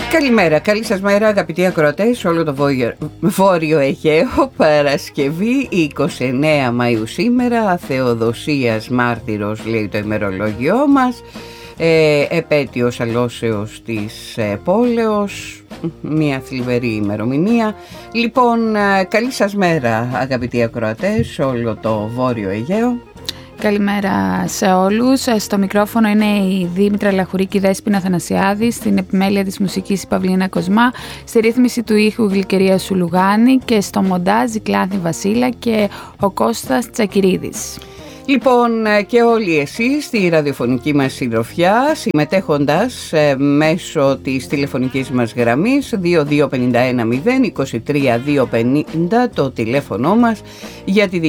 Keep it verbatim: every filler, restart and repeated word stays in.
Καλημέρα, καλή σας μέρα αγαπητοί ακροατές όλο το βόρειο, βόρειο Αιγαίο. Παρασκευή είκοσι εννέα Μαΐου σήμερα, Θεοδοσίας μάρτυρος λέει το ημερολόγιό μας, ε, επέτειος αλώσεως της ε, πόλεως, μια θλιβερή ημερομηνία. Λοιπόν, ε, καλή σας μέρα αγαπητοί ακροατές όλο το βόρειο Αιγαίο. Καλημέρα σε όλους. Στο μικρόφωνο είναι η Δήμητρα Λαχουρή και η Δέσποινα Θανασιάδη, στην επιμέλεια της μουσικής η Παυλίνα Κοσμά, στη ρύθμιση του ήχου Γλυκερία Σουλουγάνη και στο μοντάζ η Κλάνθη Βασίλα και ο Κώστας Τσακυρίδης. Λοιπόν, και όλοι εσείς στη ραδιοφωνική μας συντροφιά, συμμετέχοντας ε, μέσω της τηλεφωνικής μας γραμμής δύο δύο πέντε ένα μηδέν είκοσι τρία διακόσια πενήντα, το τηλέφωνο μας για τη